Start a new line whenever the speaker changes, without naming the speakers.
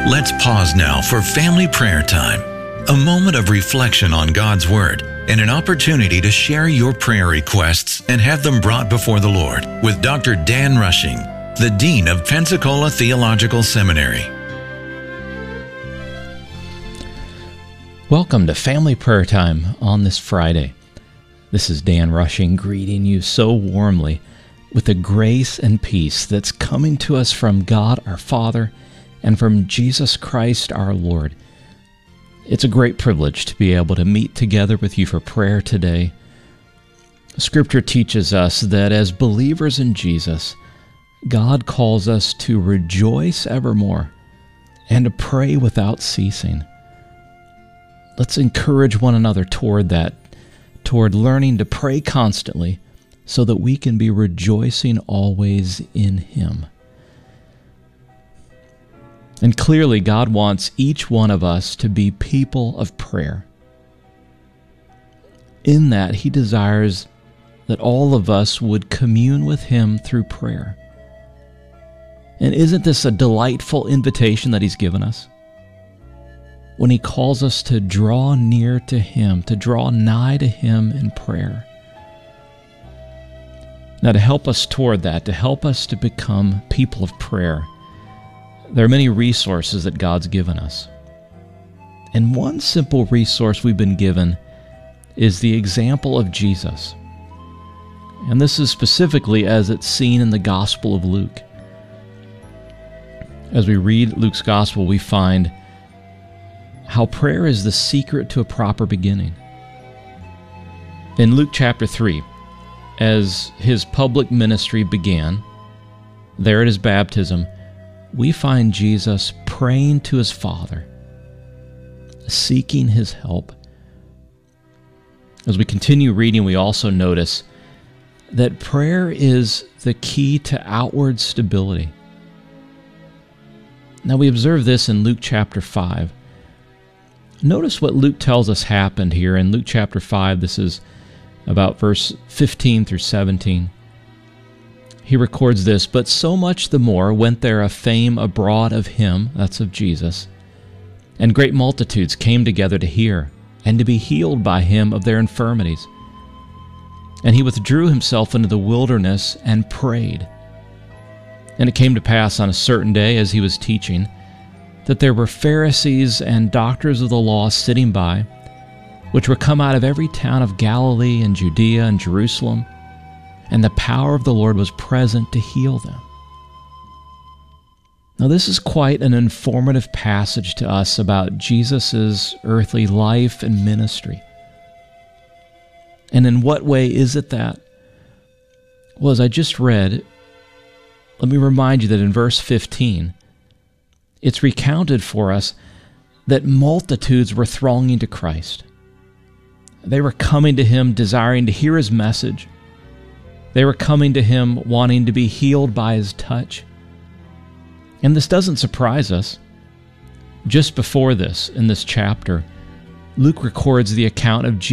Let's pause now for family prayer time, a moment of reflection on God's Word and an opportunity to share your prayer requests and have them brought before the Lord with Dr. Dan Rushing, the Dean of Pensacola Theological Seminary.
Welcome to Family Prayer Time on this Friday. This is Dan Rushing greeting you so warmly with the grace and peace that's coming to us from God our Father and from Jesus Christ our Lord. It's a great privilege to be able to meet together with you for prayer today. Scripture teaches us that as believers in Jesus, God calls us to rejoice evermore and to pray without ceasing. Let's encourage one another toward that, toward learning to pray constantly so that we can be rejoicing always in Him. And clearly, God wants each one of us to be people of prayer. In that, He desires that all of us would commune with Him through prayer. And isn't this a delightful invitation that He's given us? When He calls us to draw near to Him, to draw nigh to Him in prayer. Now, to help us toward that, to help us to become people of prayer, there are many resources that God's given us. And one simple resource we've been given is the example of Jesus. And this is specifically as it's seen in the Gospel of Luke. As we read Luke's Gospel, we find how prayer is the secret to a proper beginning. In Luke chapter 3, as His public ministry began, there at His baptism, we find Jesus praying to His Father, seeking His help. As we continue reading, we also notice that prayer is the key to outward stability. Now we observe this in Luke chapter 5. Notice what Luke tells us happened here in Luke chapter 5. This is about verse 15 through 17. He records this, "But so much the more went there a fame abroad of Him," that's of Jesus, "and great multitudes came together to hear, and to be healed by Him of their infirmities. And He withdrew Himself into the wilderness and prayed. And it came to pass on a certain day, as He was teaching, that there were Pharisees and doctors of the law sitting by, which were come out of every town of Galilee and Judea and Jerusalem, and the power of the Lord was present to heal them." Now this is quite an informative passage to us about Jesus' earthly life and ministry. And in what way is it that? Well, as I just read, let me remind you that in verse 15, it's recounted for us that multitudes were thronging to Christ. They were coming to Him desiring to hear His message. They were coming to Him wanting to be healed by His touch. And this doesn't surprise us. Just before this, in this chapter, Luke records the account of Jesus